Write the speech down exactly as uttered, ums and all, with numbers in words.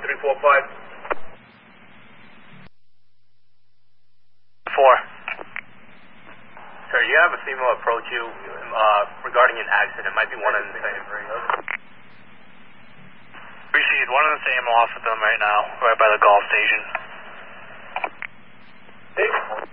three four five. Four. Sir, you have a female approach you uh, regarding an accident. It might be one and the same. Proceed, one and the same, off with them right now, right by the golf station. Hey.